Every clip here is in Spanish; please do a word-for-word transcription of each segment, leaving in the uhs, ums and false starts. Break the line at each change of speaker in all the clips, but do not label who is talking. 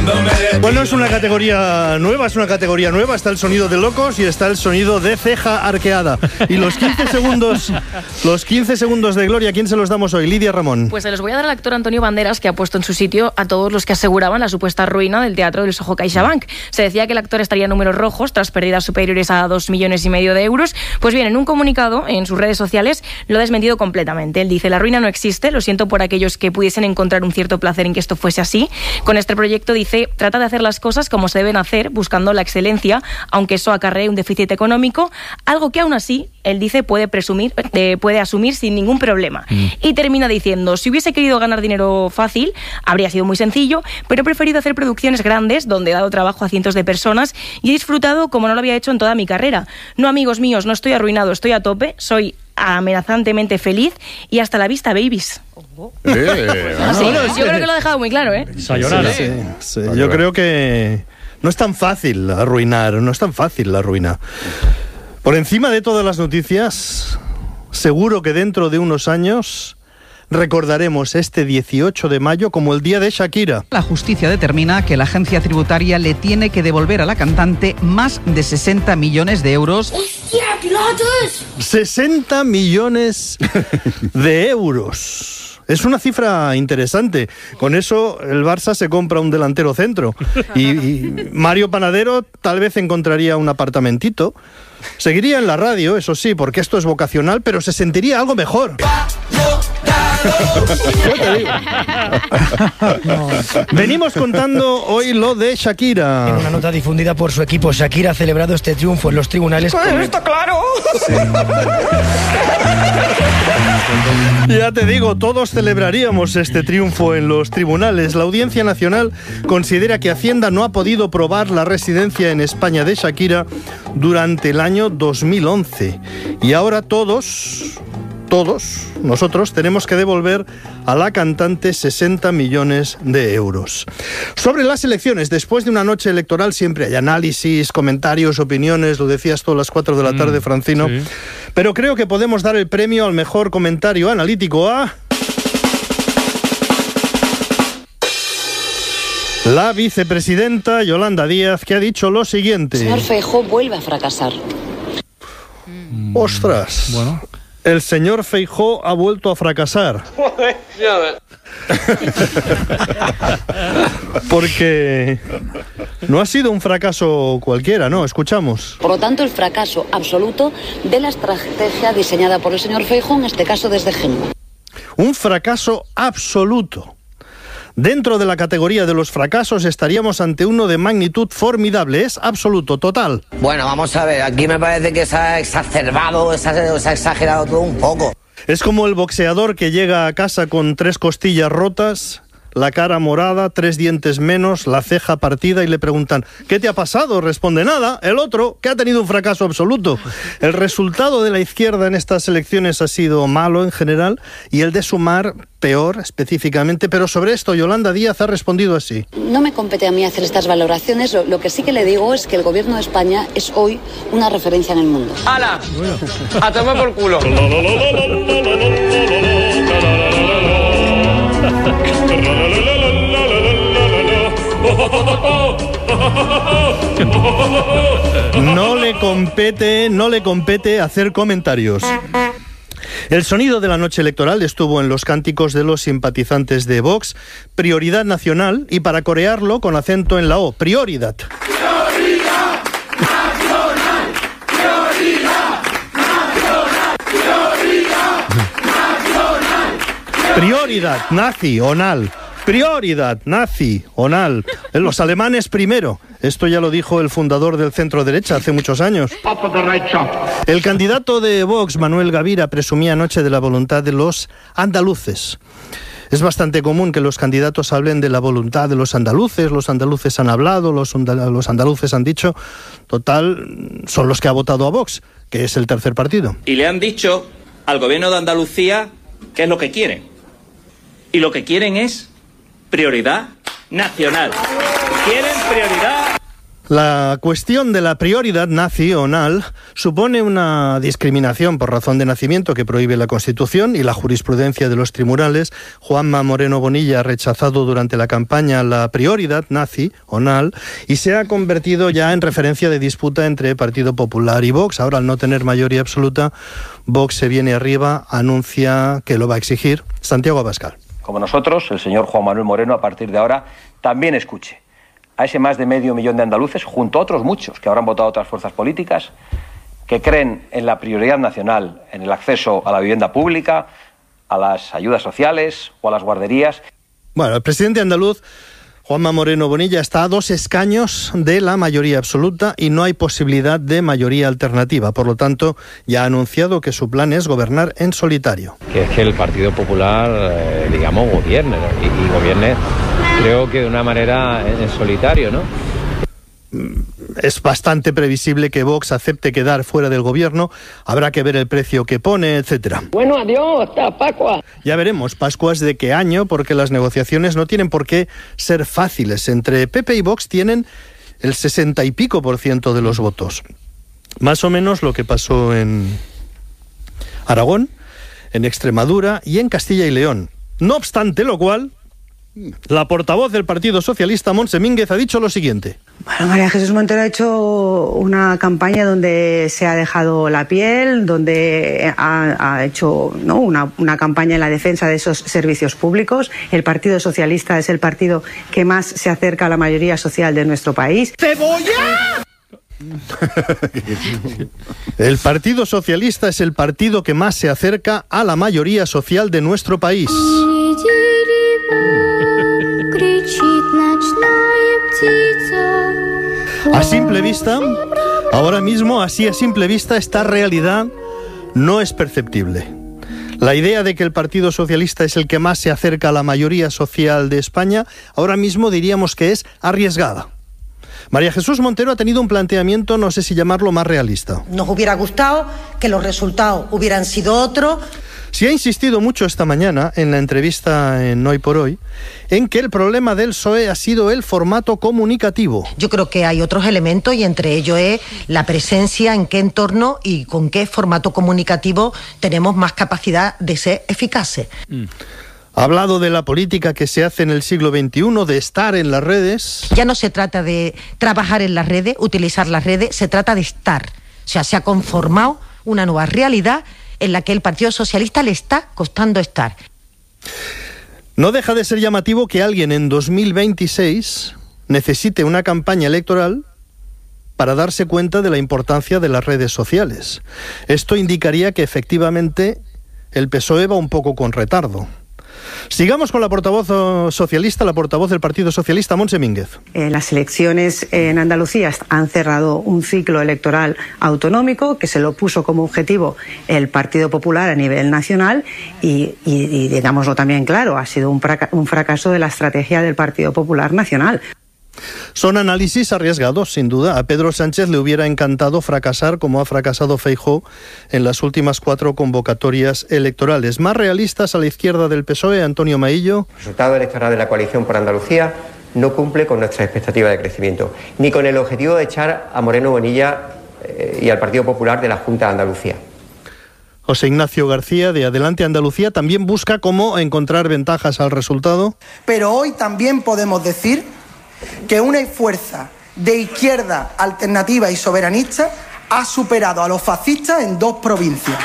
Bueno, es una categoría nueva, es una categoría nueva. Está el sonido de locos y está el sonido de ceja arqueada. Y los quince segundos, los quince segundos de gloria, ¿a quién se los damos hoy? Lidia Ramón.
Pues se los voy a dar al actor Antonio Banderas, que ha puesto en su sitio a todos los que aseguraban la supuesta ruina del teatro del Soho CaixaBank. Se decía que el actor estaría en números rojos tras pérdidas superiores a dos millones y medio de euros. Pues bien, en un comunicado en sus redes sociales lo ha desmentido completamente. Él dice: la ruina no existe, lo siento por aquellos que pudiesen encontrar un cierto placer en que esto fuese así. Con este proyecto, dice, trata de hacer las cosas como se deben hacer, buscando la excelencia, aunque eso acarree un déficit económico, algo que aún así, él dice, puede presumir, eh, puede asumir sin ningún problema. Mm. Y termina diciendo: si hubiese querido ganar dinero fácil, habría sido muy sencillo, pero he preferido hacer producciones grandes, donde he dado trabajo a cientos de personas y he disfrutado como no lo había hecho en toda mi carrera. No, amigos míos, no estoy arruinado, estoy a tope, soy amenazantemente feliz y hasta la vista, babies. Oh. Eh, Así, bueno, yo creo que lo ha dejado muy claro, ¿eh?
Sí, llorar, sí, ¿eh? Sí, sí. Yo creo que no es tan fácil arruinar, no es tan fácil la ruina. Por encima de todas las noticias, seguro que dentro de unos años recordaremos este dieciocho de mayo como el día de Shakira.
La justicia determina que la agencia tributaria le tiene que devolver a la cantante más de sesenta millones de euros.
sesenta millones de euros. Es una cifra interesante. Con eso el Barça se compra un delantero centro. Y, y Mario Panadero tal vez encontraría un apartamentito. Seguiría en la radio, eso sí, porque esto es vocacional, pero se sentiría algo mejor. No. Venimos contando hoy lo de Shakira.
En una nota difundida por su equipo, Shakira ha celebrado este triunfo en los tribunales.
¡Eso está claro!
Sí. Ya te digo, todos celebraríamos este triunfo en los tribunales. La Audiencia Nacional considera que Hacienda no ha podido probar la residencia en España de Shakira durante el año dos mil once. Y ahora todos... Todos nosotros tenemos que devolver a la cantante sesenta millones de euros. Sobre las elecciones, después de una noche electoral siempre hay análisis, comentarios, opiniones, lo decías tú a las cuatro de la tarde, Francino, sí. Pero creo que podemos dar el premio al mejor comentario analítico a... la vicepresidenta Yolanda Díaz, que ha dicho lo siguiente.
Señor Feijóo vuelve a fracasar.
¡Ostras! Bueno... El señor Feijóo ha vuelto a fracasar.
Joder, ya ves.
Porque no ha sido un fracaso cualquiera, ¿no? Escuchamos.
Por lo tanto, el fracaso absoluto de la estrategia diseñada por el señor Feijóo, en este caso desde Génova.
Un fracaso absoluto. Dentro de la categoría de los fracasos estaríamos ante uno de magnitud formidable, es absoluto, total.
Bueno, vamos a ver, aquí me parece que se ha exacerbado, se ha, se ha exagerado todo un poco.
Es como el boxeador que llega a casa con tres costillas rotas, la cara morada, tres dientes menos, la ceja partida y le preguntan: ¿qué te ha pasado? Responde: nada. El otro, que ha tenido un fracaso absoluto. El resultado de la izquierda en estas elecciones ha sido malo en general y el de Sumar peor específicamente, pero sobre esto Yolanda Díaz ha respondido así.
No me compete a mí hacer estas valoraciones, lo, lo que sí que le digo es que el gobierno de España es hoy una referencia en el mundo.
¡Hala! Bueno. ¡A tomar por culo!
No le compete, no le compete hacer comentarios. El sonido de la noche electoral estuvo en los cánticos de los simpatizantes de Vox, Prioridad Nacional, y para corearlo con acento en la O, Prioridad.
Prioridad nacional, prioridad nacional, prioridad nacional.
Prioridad nacional. Prioridad nacional. Los alemanes primero. Esto ya lo dijo el fundador del centro derecha hace muchos años. El candidato de Vox, Manuel Gavira, presumía anoche de la voluntad de los andaluces. Es bastante común que los candidatos hablen de la voluntad de los andaluces, los andaluces han hablado, los, los andaluces han dicho. Total, son los que ha votado a Vox, que es el tercer partido.
Y le han dicho al gobierno de Andalucía qué es lo que quieren. Y lo que quieren es prioridad nacional. Quieren prioridad
La cuestión de la prioridad nacional supone una discriminación por razón de nacimiento que prohíbe la Constitución y la jurisprudencia de los tribunales. Juanma Moreno Bonilla ha rechazado durante la campaña la prioridad nacional y se ha convertido ya en referencia de disputa entre Partido Popular y Vox. Ahora, al no tener mayoría absoluta, Vox se viene arriba, anuncia que lo va a exigir. Santiago Abascal.
Como nosotros, el señor Juan Manuel Moreno, a partir de ahora, también escuche a ese más de medio millón de andaluces, junto a otros muchos que habrán votado otras fuerzas políticas, que creen en la prioridad nacional, en el acceso a la vivienda pública, a las ayudas sociales o a las guarderías.
Bueno, el presidente andaluz, Juanma Moreno Bonilla, está a dos escaños de la mayoría absoluta y no hay posibilidad de mayoría alternativa. Por lo tanto, ya ha anunciado que su plan es gobernar en solitario.
Que es que el Partido Popular, eh, digamos, gobierne, ¿no? y, y gobierne, creo que de una manera en, en solitario, ¿no?
Es bastante previsible que Vox acepte quedar fuera del gobierno. Habrá que ver el precio que pone, etcétera.
Bueno, adiós, hasta Pascua.
Ya veremos, Pascuas de qué año, porque las negociaciones no tienen por qué ser fáciles. Entre P P y Vox tienen el sesenta y pico por ciento de los votos. Más o menos lo que pasó en Aragón, en Extremadura y en Castilla y León. No obstante lo cual, la portavoz del Partido Socialista, Montse Mínguez, ha dicho lo siguiente.
Bueno, María Jesús Montero ha hecho una campaña donde se ha dejado la piel, donde ha, ha hecho ¿no? una, una campaña en la defensa de esos servicios públicos. El Partido Socialista es el partido que más se acerca a la mayoría social de nuestro país.
¡Cebolla! El Partido Socialista es el partido que más se acerca a la mayoría social de nuestro país. A simple vista, ahora mismo, así a simple vista, esta realidad no es perceptible. La idea de que el Partido Socialista es el que más se acerca a la mayoría social de España, ahora mismo diríamos que es arriesgada. María Jesús Montero ha tenido un planteamiento, no sé si llamarlo más realista.
Nos hubiera gustado que los resultados hubieran sido otros.
Sí ha insistido mucho esta mañana, en la entrevista en Hoy por Hoy, en que el problema del P S O E ha sido el formato comunicativo.
Yo creo que hay otros elementos y entre ellos es la presencia, en qué entorno y con qué formato comunicativo tenemos más capacidad de ser eficaces.
Mm. Ha hablado de la política que se hace en el siglo veintiuno, de estar en las redes.
Ya no se trata de trabajar en las redes, utilizar las redes, se trata de estar. O sea, se ha conformado una nueva realidad en la que el Partido Socialista le está costando estar.
No deja de ser llamativo que alguien en dos mil veintiséis necesite una campaña electoral para darse cuenta de la importancia de las redes sociales. Esto indicaría que efectivamente el P S O E va un poco con retardo. Sigamos con la portavoz socialista, la portavoz del Partido Socialista, Montse Mínguez.
Eh, las elecciones en Andalucía han cerrado un ciclo electoral autonómico que se lo puso como objetivo el Partido Popular a nivel nacional y, y, y digámoslo también claro, ha sido un, fraca- un fracaso de la estrategia del Partido Popular nacional.
Son análisis arriesgados, sin duda. A Pedro Sánchez le hubiera encantado fracasar como ha fracasado Feijóo en las últimas cuatro convocatorias electorales. Más realistas, a la izquierda del P S O E, Antonio Maillo.
El resultado electoral de la coalición por Andalucía no cumple con nuestras expectativas de crecimiento, ni con el objetivo de echar a Moreno Bonilla eh, y al Partido Popular de la Junta de Andalucía.
José Ignacio García, de Adelante Andalucía, también busca cómo encontrar ventajas al resultado.
Pero hoy también podemos decir que una fuerza de izquierda alternativa y soberanista ha superado a los fascistas en dos provincias.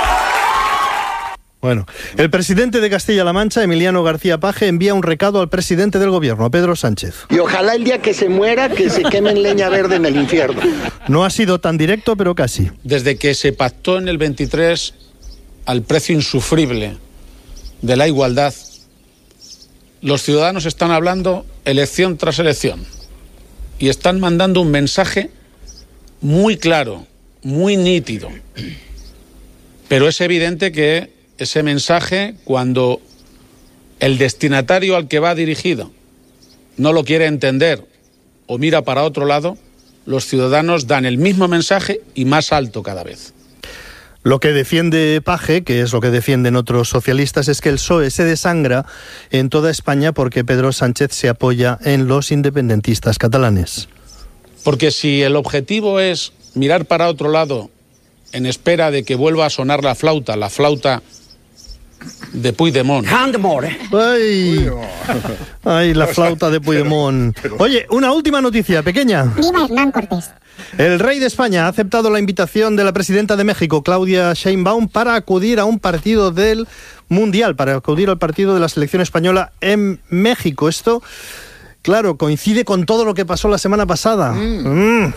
Bueno, el presidente de Castilla-La Mancha, Emiliano García Paje, envía un recado al presidente del gobierno, a Pedro Sánchez.
Y ojalá el día que se muera, que se queme en leña verde en el infierno.
No ha sido tan directo, pero casi.
Desde que se pactó en el veintitrés al precio insufrible de la igualdad, los ciudadanos están hablando elección tras elección y están mandando un mensaje muy claro, muy nítido. Pero es evidente que ese mensaje, cuando el destinatario al que va dirigido no lo quiere entender o mira para otro lado, los ciudadanos dan el mismo mensaje y más alto cada vez.
Lo que defiende Paje, que es lo que defienden otros socialistas, es que el P S O E se desangra en toda España porque Pedro Sánchez se apoya en los independentistas catalanes.
Porque si el objetivo es mirar para otro lado en espera de que vuelva a sonar la flauta, la flauta de Puigdemont.
Ay, ay, la flauta de Puigdemont. Oye, una última noticia, pequeña.
Viva Hernán Cortés.
El rey de España ha aceptado la invitación de la presidenta de México, Claudia Sheinbaum, para acudir a un partido del Mundial, para acudir al partido de la selección española en México. Esto, claro, coincide con todo lo que pasó la semana pasada. Mm. Mm.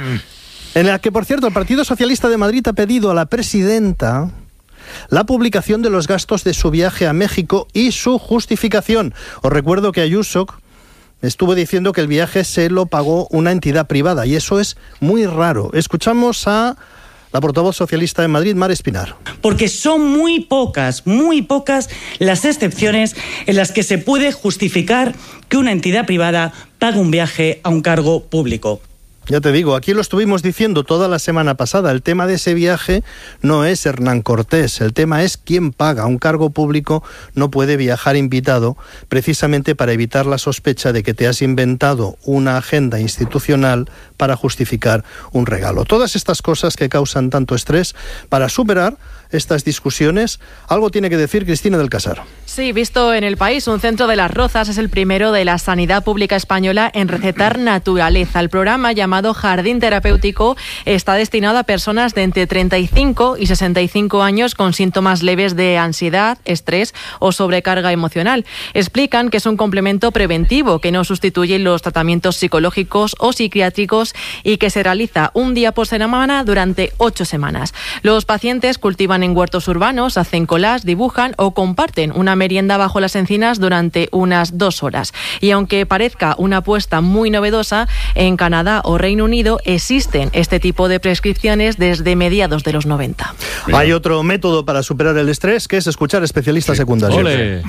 En la que, por cierto, el Partido Socialista de Madrid ha pedido a la presidenta la publicación de los gastos de su viaje a México y su justificación. Os recuerdo que Ayuso estuvo diciendo que el viaje se lo pagó una entidad privada y eso es muy raro. Escuchamos a la portavoz socialista de Madrid, Mar Espinar.
Porque son muy pocas, muy pocas las excepciones en las que se puede justificar que una entidad privada pague un viaje a un cargo público.
Ya te digo, aquí lo estuvimos diciendo toda la semana pasada. El tema de ese viaje no es Hernán Cortés, el tema es quién paga. Un cargo público no puede viajar invitado precisamente para evitar la sospecha de que te has inventado una agenda institucional para justificar un regalo. Todas estas cosas que causan tanto estrés, para superar estas discusiones, algo tiene que decir Cristina del Casar.
Sí, visto en El País, un centro de Las Rozas es el primero de la sanidad pública española en recetar naturaleza. El programa, llamado Jardín Terapéutico, está destinado a personas de entre treinta y cinco y sesenta y cinco años con síntomas leves de ansiedad, estrés o sobrecarga emocional. Explican que es un complemento preventivo que no sustituye los tratamientos psicológicos o psiquiátricos y que se realiza un día por semana durante ocho semanas. Los pacientes cultivan en huertos urbanos, hacen collage, dibujan o comparten una merienda bajo las encinas durante unas dos horas. Y aunque parezca una apuesta muy novedosa, en Canadá o Reino Unido existen este tipo de prescripciones desde mediados de los noventa.
Hay otro método para superar el estrés, que es escuchar especialistas sí. secundarios.
¡Ole!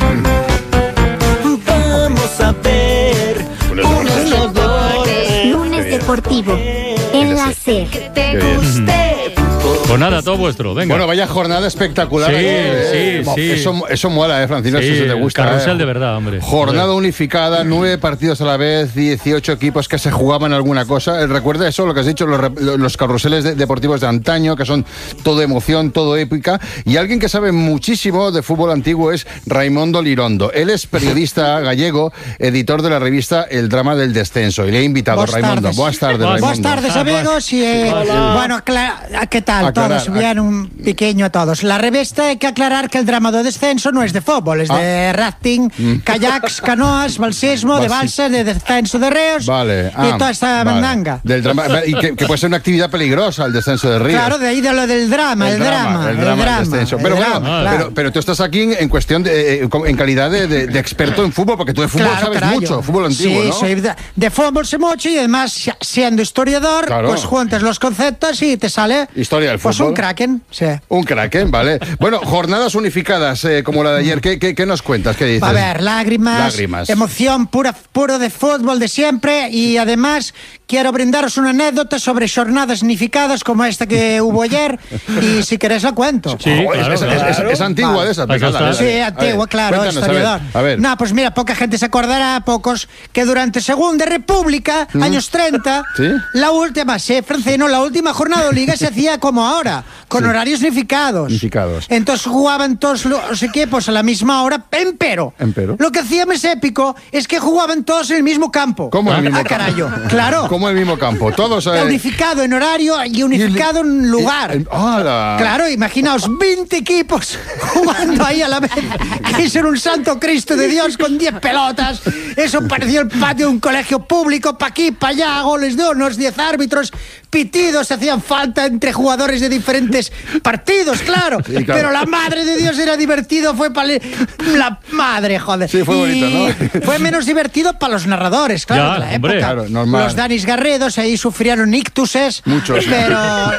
Vamos a ver unos locos.
Lunes deportivo en la SER.
Que te guste.
Pues nada, todo vuestro, venga.
Bueno, vaya jornada espectacular.
Sí,
eh,
sí, sí.
Eso, eso mola, ¿eh, Francino?
Sí,
eso te gusta.
Carrusel
eh.
de verdad, hombre.
Jornada
Joder.
unificada, nueve partidos a la vez, dieciocho equipos que se jugaban alguna cosa. Eh, recuerda eso, lo que has dicho, los, los carruseles de, deportivos de antaño, que son todo emoción, todo épica. Y alguien que sabe muchísimo de fútbol antiguo es Raimondo Lirondo. Él es periodista gallego, editor de la revista El Drama del Descenso. Y le he invitado,
Buenas
Raimondo.
Tardes.
Buenas tardes, Raimondo.
Buenas tardes, amigos. Y, eh, bueno, ¿qué tal?
Aclarar,
todos bien, un pequeño a todos. La revista, hay que aclarar que el drama de descenso no es de fútbol, es ah. de rafting, mm. kayaks, canoas, balsismo, de balsas, de descenso de ríos
vale.
ah, y toda esta vale. mandanga.
Del drama, y que, que puede ser una actividad peligrosa el descenso de ríos.
Claro, de ahí de lo del drama, el, el drama, drama. El drama, el drama, el descenso. Pero,
bueno,
drama,
pero,
claro.
pero tú estás aquí en cuestión de, en calidad de, de, de experto en fútbol, porque tú de fútbol
claro,
sabes
carayo.
mucho, fútbol antiguo,
sí,
¿no?
Sí, de, de fútbol sé mucho y además siendo historiador, claro. pues juntas los conceptos y te sale
historia del fútbol.
Pues un kraken, sí.
Un kraken, vale. Bueno, jornadas unificadas eh, como la de ayer. ¿Qué, qué, qué nos cuentas? ¿Qué dices?
A ver, lágrimas,
lágrimas.
emoción pura, puro de fútbol de siempre y además quiero brindaros una anécdota sobre jornadas unificadas como esta que hubo ayer y si queréis la cuento.
Sí, oh, claro, es, claro. Es, es, es antigua vale. de esa. Pues
nada, sí, antigua, claro, historiador.
A ver.
No, pues mira, poca gente se acordará, pocos, que durante Segunda República, ¿Mm? años treinta, ¿sí? la última, sí, Francino, la última jornada de liga se hacía como ahora, con sí. horarios unificados.
Unificados.
Entonces jugaban todos los equipos a la misma hora, empero.
Empero.
Lo que hacía más épico es que jugaban todos en el mismo campo.
¿Cómo en el mismo
ah,
campo?
carayo, claro.
¿Cómo en el mismo campo? Todos. Eh...
Unificado en horario y unificado y el, en lugar.
El, el, ¡Hola!
Claro, imaginaos, veinte equipos jugando ahí a la vez. Eso era un santo Cristo de Dios con diez pelotas. Eso parecía el patio de un colegio público, pa' aquí, pa' allá, goles de unos diez árbitros, pitidos, hacían falta entre jugadores de diferentes partidos, claro. Sí, claro. Pero la madre de Dios era divertido, fue para la madre, joder.
Sí, fue bonito,
¿no? Fue menos divertido para los narradores, claro,
ya,
de la
hombre,
época.
Claro, normal.
Los Danis Garredos ahí sufrieron ictuses.
Muchos.
Pero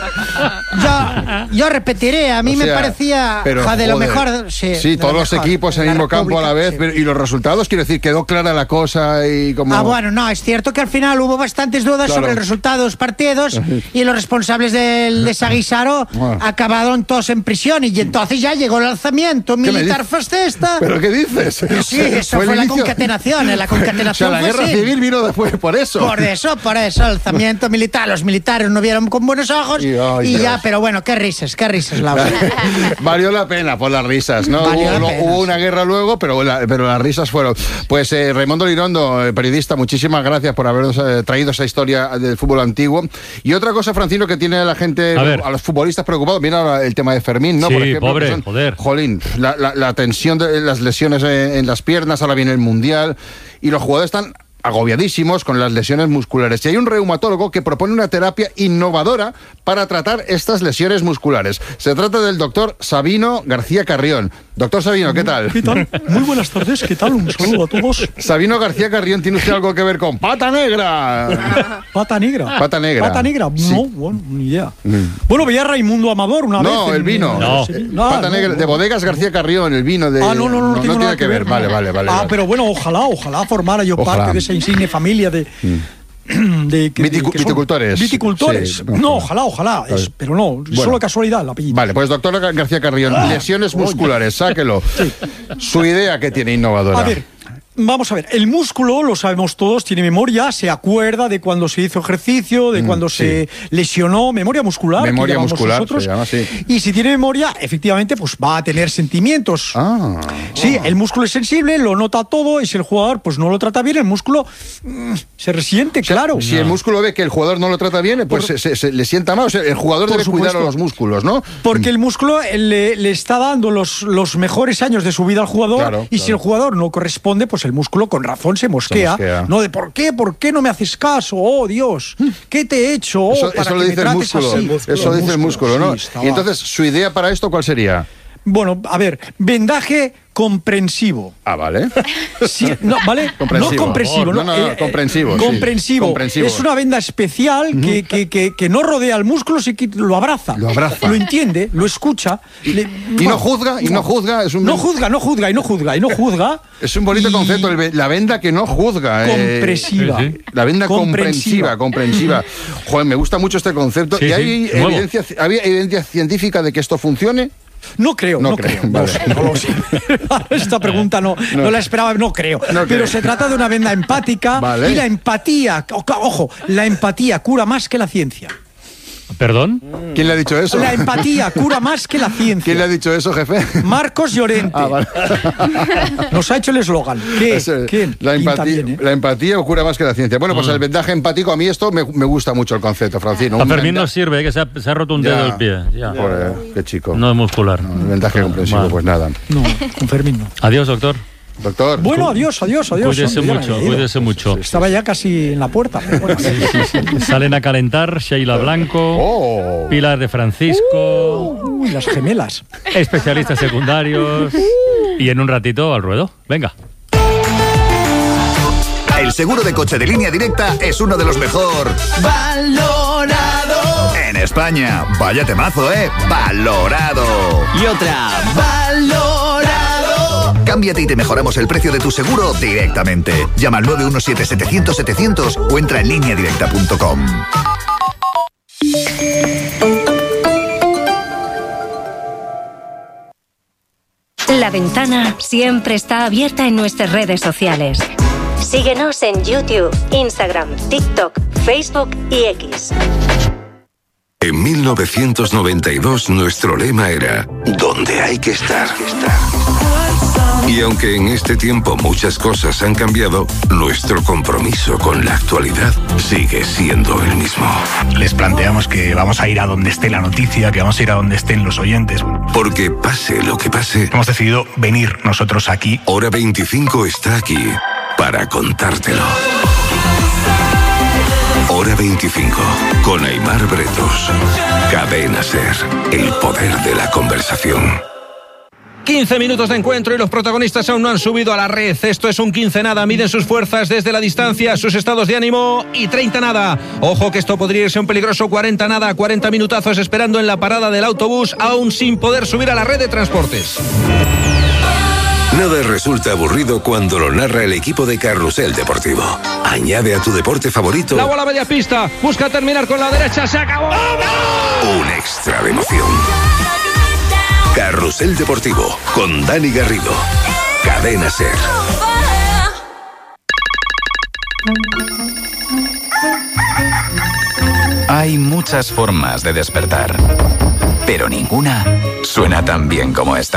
yo, yo repetiré, a mí o sea, me parecía
pero,
joder, de lo
joder,
mejor. Sí,
sí todos los mejor, equipos en el mismo campo a la vez. Sí. Pero, y los resultados, quiero decir, quedó clara la cosa y como.
Ah, bueno, no, es cierto que al final hubo bastantes dudas claro. sobre el resultado de los partidos y los responsables del desaguisaro
Ah.
acabaron todos en prisión y entonces ya llegó el alzamiento militar fascista.
¿Pero qué dices?
Sí, eso fue,
fue
la
inicio...
concatenación, la concatenación.
O sea, la guerra
sí.
civil vino después por eso.
Por eso, por eso, alzamiento militar. Los militares no vieron con buenos ojos y, oh, y ya, pero bueno, qué risas, qué risas, Laura.
Valió la pena por las risas, ¿no?
Valió
Hubo,
la pena,
hubo
sí.
una guerra luego, pero, la, pero las risas fueron. Pues eh, Raimundo Lirondo, eh, periodista, muchísimas gracias por habernos eh, traído esa historia del fútbol antiguo. Y otra cosa, Francino, que tiene a la gente, a, a los futbolistas preocupados, mira ahora el tema de Fermín, ¿no?
Sí,
por ejemplo,
pobre,
son,
joder.
Jolín, la, la, la tensión de las lesiones en, en las piernas, ahora viene el Mundial, y los jugadores están agobiadísimos con las lesiones musculares. Y hay un reumatólogo que propone una terapia innovadora para tratar estas lesiones musculares. Se trata del doctor Sabino García Carrión. Doctor Sabino, ¿qué tal?
¿Qué tal? Muy buenas tardes, ¿qué tal? Un saludo a todos.
Sabino García Carrión, ¿tiene usted algo que ver con pata negra?
¿Pata negra?
Pata negra.
¿Pata negra?
Sí.
No, bueno, ni idea. Mm. Bueno, veía a Raimundo Amador una
no,
vez.
No, el vino.
No.
no. Pata
no,
negra,
no.
de Bodegas García Carrión, el vino de...
Ah, no, no, no, no,
no,
tengo
no
nada
tiene que ver. ver. Vale, vale, vale.
Ah,
vale.
pero bueno, ojalá, ojalá formara yo
ojalá.
parte de esa insigne familia de... Mm. De, que,
Viticu-
de, que
viticultores.
Viticultores.
Sí,
no, ojalá, ojalá. Es, pero no, bueno. Solo casualidad el apellido.
Vale, pues doctor García Carrión, ah, lesiones musculares, oye. Sáquelo. Sí. Su idea que tiene innovadora.
A ver. Vamos a ver, el músculo, lo sabemos todos, tiene memoria, se acuerda de cuando se hizo ejercicio, de mm, cuando sí. se lesionó, memoria muscular.
Memoria
que
muscular,
nosotros.
se llama así.
Y si tiene memoria, efectivamente, pues va a tener sentimientos.
Ah,
sí,
ah.
el músculo es sensible, lo nota todo, y si el jugador pues no lo trata bien, el músculo mm, se resiente,
o sea,
claro.
Si
no.
el músculo ve que el jugador no lo trata bien, pues por, se, se, se le sienta mal. O sea, el jugador debe supuesto. cuidar a los músculos, ¿no?
Porque el músculo le, le está dando los, los mejores años de su vida al jugador,
claro,
y
claro.
si el jugador no corresponde, pues el músculo con razón se mosquea, se mosquea. No de por qué, por qué no me haces caso, oh Dios, ¿qué te he hecho? Oh,
eso
para
eso
que
lo dice
me
el músculo,
así.
el músculo, eso lo dice el músculo, ¿no?
Sí,
y entonces, ¿su idea para esto cuál sería?
Bueno, a ver, vendaje comprensivo.
Ah, vale.
Sí, no, ¿vale?
Comprensivo.
No comprensivo.
No, no, no,
eh,
comprensivo.
Comprensivo.
Sí. comprensivo.
Es una venda especial uh-huh. que, que, que, que no rodea al músculo, sino que lo abraza.
Lo abraza.
Lo entiende, lo escucha.
Y,
le,
y no, no juzga, y no juzga. Es un...
No juzga, no juzga, y no juzga, y no juzga.
Es un bonito
y...
concepto, la venda que no juzga.
Comprensiva.
Eh, la venda comprensiva, comprensiva. Joder, me gusta mucho este concepto.
Sí,
¿Y hay
sí,
evidencia, había evidencia científica de que esto funcione?
No creo, no,
no
creo.
creo. Vale.
No, no lo sé. Esta pregunta no, no. no la esperaba, no creo.
No
Pero
creo.
se trata de una venda empática
vale.
y la empatía, ojo, la empatía cura más que la ciencia.
¿Perdón?
¿Quién le ha dicho eso?
La empatía cura más que la ciencia.
¿Quién le ha dicho eso, jefe?
Marcos Llorente.
Ah, vale.
Nos ha hecho el eslogan. ¿Qué?
Ese,
¿Quién?
La empatía,
bien, ¿eh?
la empatía cura más que la ciencia. Bueno, pues mm. el vendaje empático, a mí esto me, me gusta mucho el concepto, Francino.
A Fermín no sirve, que se ha, se ha roto un
ya,
dedo del pie. Ya.
Joder, qué chico.
No es muscular.
No, el vendaje no, comprensivo, mal. Pues nada.
No, con Fermín no.
Adiós, doctor.
Doctor.
Bueno, adiós, adiós, adiós.
Cuídese mucho, cuídese mucho.
Estaba ya casi en la puerta. Bueno,
sí, sí, sí. Salen a calentar Sheila Blanco,
oh.
Pilar de Francisco.
Uy, las gemelas.
Especialistas secundarios. Y en un ratito al ruedo. Venga.
El seguro de coche de Línea Directa es uno de los mejor
valorado
en España. Vaya temazo, ¿eh? Valorado.
Y otra, valorado.
Cámbiate y te mejoramos el precio de tu seguro directamente. Llama al nueve uno siete, setecientos, setecientos o entra en línea directa punto com.
La ventana siempre está abierta en nuestras redes sociales. Síguenos en YouTube, Instagram, TikTok, Facebook y X.
En mil novecientos noventa y dos nuestro lema era ¿dónde hay que estar? Y aunque en este tiempo muchas cosas han cambiado, nuestro compromiso con la actualidad sigue siendo el mismo.
Les planteamos que vamos a ir a donde esté la noticia, que vamos a ir a donde estén los oyentes.
Porque pase lo que pase,
hemos decidido venir nosotros aquí.
Hora veinticinco está aquí para contártelo. Hora veinticinco, con Aimar Bretos. Cadena SER, el poder de la conversación.
quince minutos de encuentro y los protagonistas aún no han subido a la red. Esto es un quince nada. Miden sus fuerzas desde la distancia, sus estados de ánimo y treinta nada. Ojo que esto podría irse un peligroso cuarenta nada. cuarenta minutazos esperando en la parada del autobús, aún sin poder subir a la red de transportes.
Nada resulta aburrido cuando lo narra el equipo de Carrusel Deportivo. Añade a tu deporte favorito
La bola a media pista, busca terminar con la derecha, se acabó.
un extra de emoción. Carrusel Deportivo con Dani Garrido. Cadena SER.
Hay muchas formas de despertar, pero ninguna suena tan bien como esta.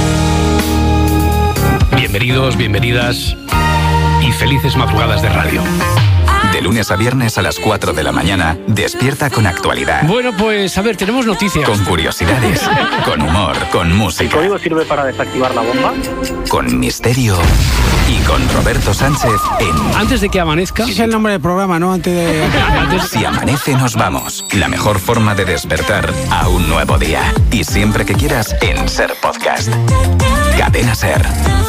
Bienvenidos, bienvenidas y felices madrugadas de radio.
De lunes a viernes a las cuatro de la mañana, despierta con actualidad.
Bueno, pues a ver, tenemos noticias.
Con curiosidades, con humor, con música.
¿El código sirve para desactivar la bomba?
Con misterio y con Roberto Sánchez en...
Antes de que amanezca...
Ese es el nombre del programa, ¿no? Antes de...
Antes...
Si amanece, nos vamos. La mejor forma de despertar a un nuevo día. Y siempre que quieras, en SER Podcast. Cadena SER.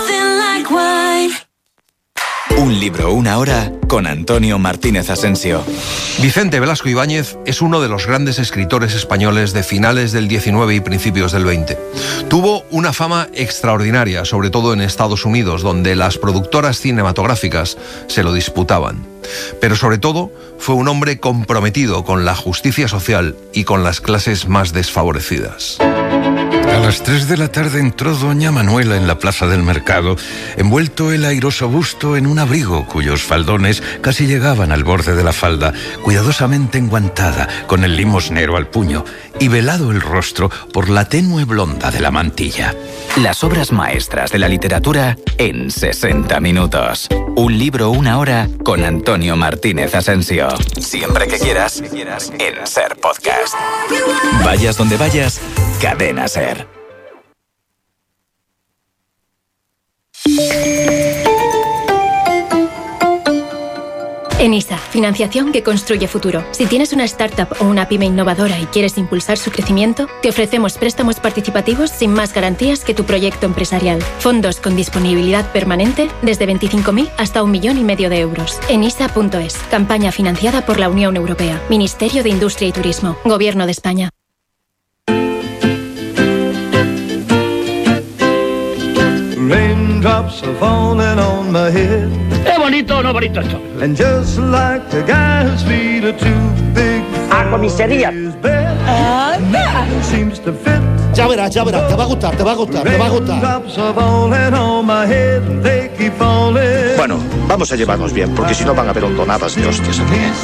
Un libro, una hora, con Antonio Martínez Asensio.
Vicente Velasco Ibáñez es uno de los grandes escritores españoles de finales del diecinueve y principios del veinte. Tuvo una fama extraordinaria, sobre todo en Estados Unidos, donde las productoras cinematográficas se lo disputaban. Pero sobre todo, fue un hombre comprometido con la justicia social y con las clases más desfavorecidas.
A las tres de la tarde entró doña Manuela en la plaza del mercado, envuelto el airoso busto en un abrigo cuyos faldones casi llegaban al borde de la falda, cuidadosamente enguantada, con el limosnero al puño, y velado el rostro por la tenue blonda de la mantilla.
Las obras maestras de la literatura en sesenta minutos. Un libro, una hora, con Antonio Martínez Asensio. Siempre que quieras, en SER Podcast. Vayas donde vayas, Cadena SER.
ENISA, financiación que construye futuro. Si tienes una startup o una pyme innovadora y quieres impulsar su crecimiento, te ofrecemos préstamos participativos sin más garantías que tu proyecto empresarial. Fondos con disponibilidad permanente desde veinticinco mil hasta un millón y medio de euros. enisa punto es. Campaña financiada por la Unión Europea. Ministerio de Industria y Turismo. Gobierno de España.
Raindrops are falling on my head.
¿Es bonito o no bonito esto?
And just like the guy whose feet are too big
a comisaría.
Seems to fit.
Ya verás, ya verás, te va a gustar, te va a gustar, te va a gustar.
Raindrops are falling on my head and they keep falling.
Bueno, vamos a llevarnos bien, porque si no van a haber hondonadas de hostias aquí.